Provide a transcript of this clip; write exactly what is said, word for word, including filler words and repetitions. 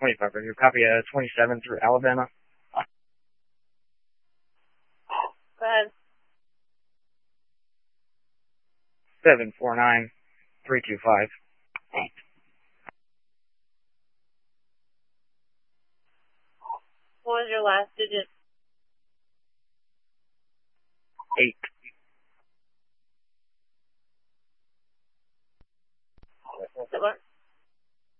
twenty-five right here. Copy uh, twenty-seven through Alabama. Go ahead. seven four nine three two five. What was your last digit? Eight.